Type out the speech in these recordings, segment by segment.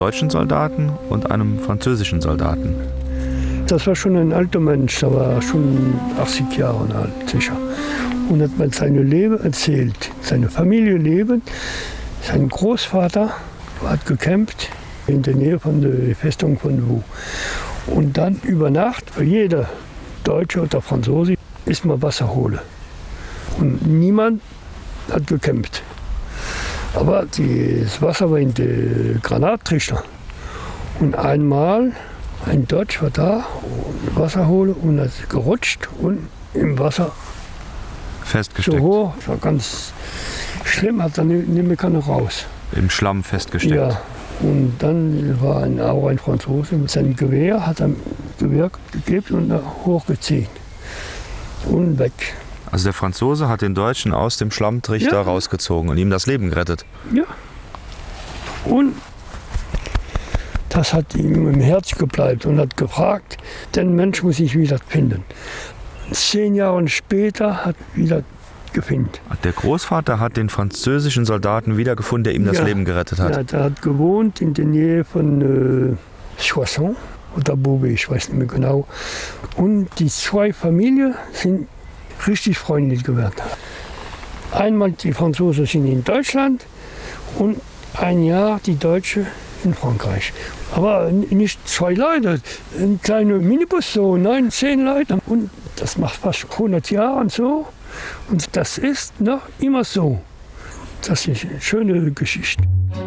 deutschen Soldaten und einem französischen Soldaten. Das war schon ein alter Mensch, der war schon 80 Jahre alt, sicher. Und hat mal sein Leben erzählt, seine Familie leben. Sein Großvater hat gekämpft in der Nähe von der Festung von Vaux. Und dann über Nacht, weil jeder Deutsche oder Franzose ist mal Wasser holen. Und niemand hat gekämpft. Aber das Wasser war in der Granattrichter. Und einmal ein Deutscher war da, Wasser holen und hat gerutscht und im Wasser Festgesteckt. so hoch. Das war ganz schlimm, hat dann nicht mehr raus. Im Schlamm festgesteckt. Ja, und dann war auch ein Franzose mit seinem Gewehr, hat er Gewehr gegeben und hochgezogen und weg. Also der Franzose hat den Deutschen aus dem Schlammtrichter rausgezogen und ihm das Leben gerettet. Ja. Und das hat ihm im Herz gebleibt und hat gefragt, den Mensch muss ich wieder finden. 10 Jahre später hat er wieder gefunden. Der Großvater hat den französischen Soldaten wiedergefunden, der ihm das Leben gerettet hat. Ja, der hat gewohnt in der Nähe von Soissons oder Beauvais, ich weiß nicht mehr genau. Und die 2 Familien sind richtig freundlich geworden. Einmal die Franzosen sind in Deutschland und ein Jahr die Deutschen in Frankreich. Aber nicht 2 Leute, ein kleiner Minibus, so 9, 10 Leute. Und das macht fast 100 Jahre so. Und das ist noch immer so. Das ist eine schöne Geschichte.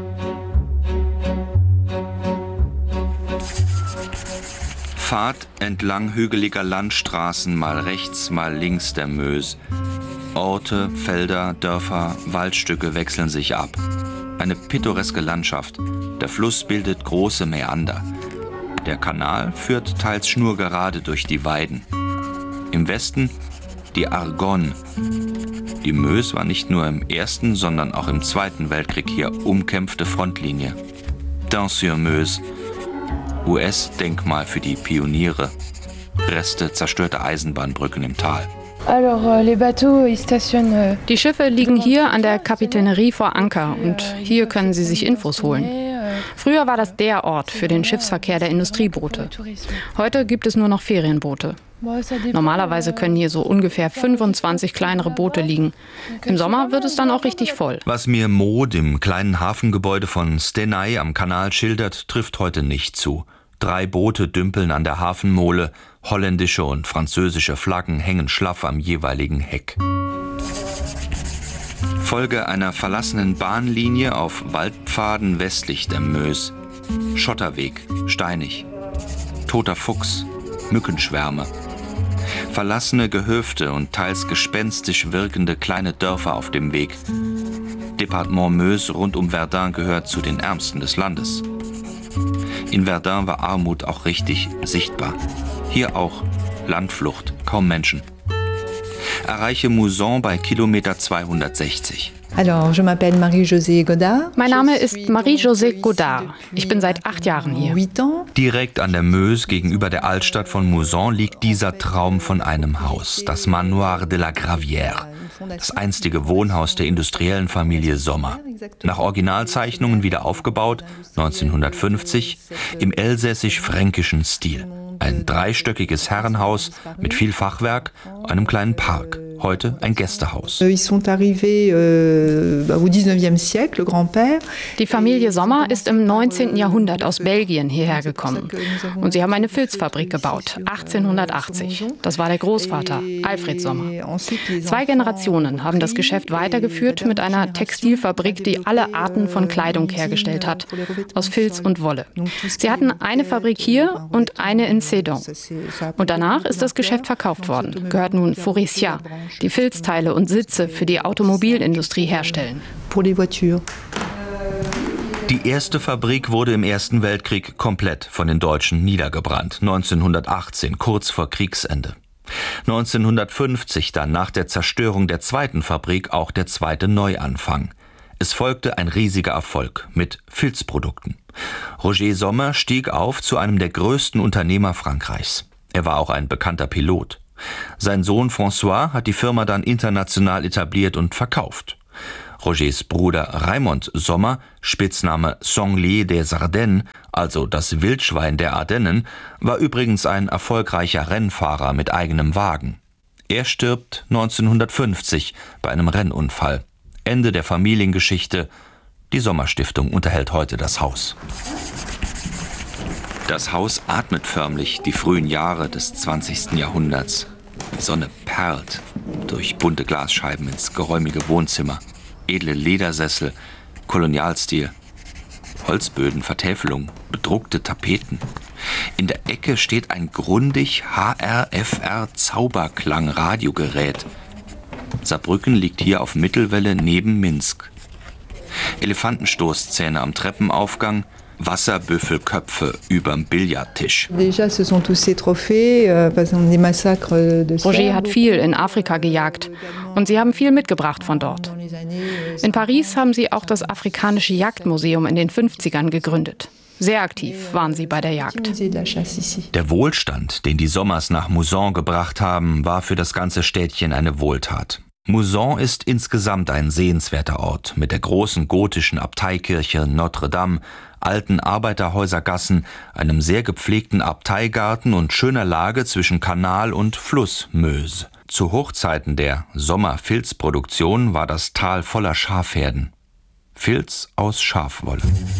Fahrt entlang hügeliger Landstraßen, mal rechts, mal links der Meuse. Orte, Felder, Dörfer, Waldstücke wechseln sich ab. Eine pittoreske Landschaft. Der Fluss bildet große Mäander. Der Kanal führt teils schnurgerade durch die Weiden. Im Westen die Argonne. Die Meuse war nicht nur im Ersten, sondern auch im Zweiten Weltkrieg hier umkämpfte Frontlinie. Dun-sur-Meuse, US-Denkmal für die Pioniere. Reste zerstörter Eisenbahnbrücken im Tal. Die Schiffe liegen hier an der Kapitänerie vor Anker und hier können Sie sich Infos holen. Früher war das der Ort für den Schiffsverkehr der Industrieboote. Heute gibt es nur noch Ferienboote. Normalerweise können hier so ungefähr 25 kleinere Boote liegen. Im Sommer wird es dann auch richtig voll. Was mir Maud im kleinen Hafengebäude von Stenay am Kanal schildert, trifft heute nicht zu. 3 Boote dümpeln an der Hafenmole, holländische und französische Flaggen hängen schlaff am jeweiligen Heck. Folge einer verlassenen Bahnlinie auf Waldpfaden westlich der Meuse. Schotterweg, steinig. Toter Fuchs, Mückenschwärme. Verlassene Gehöfte und teils gespenstisch wirkende kleine Dörfer auf dem Weg. Departement Meuse rund um Verdun gehört zu den ärmsten des Landes. In Verdun war Armut auch richtig sichtbar. Hier auch Landflucht, kaum Menschen. Erreiche Mouzon bei Kilometer 260. Mein Name ist Marie-Josée Godard. Ich bin seit 8 Jahren hier. Direkt an der Meuse gegenüber der Altstadt von Mouzon liegt dieser Traum von einem Haus, das Manoir de la Gravière, das einstige Wohnhaus der industriellen Familie Sommer. Nach Originalzeichnungen wieder aufgebaut, 1950, im elsässisch-fränkischen Stil. Ein 3-stöckiges Herrenhaus mit viel Fachwerk, einem kleinen Park. Heute ein Gästehaus. Die Familie Sommer ist im 19. Jahrhundert aus Belgien hierher gekommen. Und sie haben eine Filzfabrik gebaut, 1880. Das war der Großvater, Alfred Sommer. 2 Generationen haben das Geschäft weitergeführt mit einer Textilfabrik, die alle Arten von Kleidung hergestellt hat, aus Filz und Wolle. Sie hatten eine Fabrik hier und eine in Sedan. Und danach ist das Geschäft verkauft worden, gehört nun Faurecia, die Filzteile und Sitze für die Automobilindustrie herstellen. Die erste Fabrik wurde im Ersten Weltkrieg komplett von den Deutschen niedergebrannt, 1918, kurz vor Kriegsende. 1950 dann nach der Zerstörung der zweiten Fabrik auch der zweite Neuanfang. Es folgte ein riesiger Erfolg mit Filzprodukten. Roger Sommer stieg auf zu einem der größten Unternehmer Frankreichs. Er war auch ein bekannter Pilot. Sein Sohn François hat die Firma dann international etabliert und verkauft. Rogers Bruder Raimond Sommer, Spitzname Sanglier des Ardennes, also das Wildschwein der Ardennen, war übrigens ein erfolgreicher Rennfahrer mit eigenem Wagen. Er stirbt 1950 bei einem Rennunfall. Ende der Familiengeschichte. Die Sommer-Stiftung unterhält heute das Haus. Das Haus atmet förmlich die frühen Jahre des 20. Jahrhunderts. Die Sonne perlt durch bunte Glasscheiben ins geräumige Wohnzimmer. Edle Ledersessel, Kolonialstil, Holzböden, Vertäfelung, bedruckte Tapeten. In der Ecke steht ein grundig HRFR-Zauberklang-Radiogerät. Saarbrücken liegt hier auf Mittelwelle neben Minsk. Elefantenstoßzähne am Treppenaufgang, Wasserbüffelköpfe überm Billardtisch. Roger hat viel in Afrika gejagt und sie haben viel mitgebracht von dort. In Paris haben sie auch das Afrikanische Jagdmuseum in den 50ern gegründet. Sehr aktiv waren sie bei der Jagd. Der Wohlstand, den die Sommers nach Mouzon gebracht haben, war für das ganze Städtchen eine Wohltat. Mouzon ist insgesamt ein sehenswerter Ort mit der großen gotischen Abteikirche Notre-Dame, alten Arbeiterhäusergassen, einem sehr gepflegten Abteigarten und schöner Lage zwischen Kanal und Fluss Meuse. Zu Hochzeiten der Sommerfilzproduktion war das Tal voller Schafherden. Filz aus Schafwolle.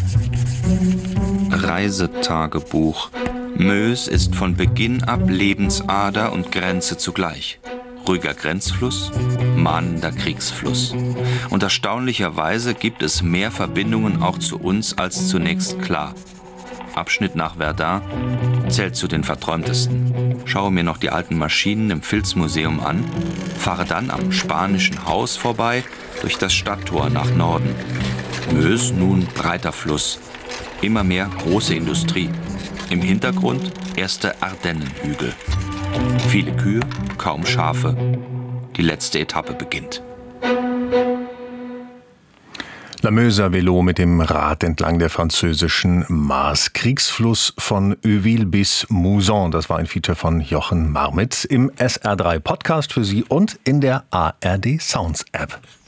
Reisetagebuch. Meuse ist von Beginn ab Lebensader und Grenze zugleich. Ruhiger Grenzfluss, mahnender Kriegsfluss. Und erstaunlicherweise gibt es mehr Verbindungen auch zu uns als zunächst klar. Abschnitt nach Verdun zählt zu den verträumtesten. Schaue mir noch die alten Maschinen im Filzmuseum an, fahre dann am Spanischen Haus vorbei durch das Stadttor nach Norden. Meuse nun breiter Fluss, immer mehr große Industrie. Im Hintergrund erste Ardennenhügel. Viele Kühe, kaum Schafe. Die letzte Etappe beginnt. La Meuse à Vélo mit dem Rad entlang der französischen Maas. Kriegsfluss von Euville bis Mouzon. Das war ein Feature von Jochen Marmitz im SR3 Podcast für Sie und in der ARD Sounds App.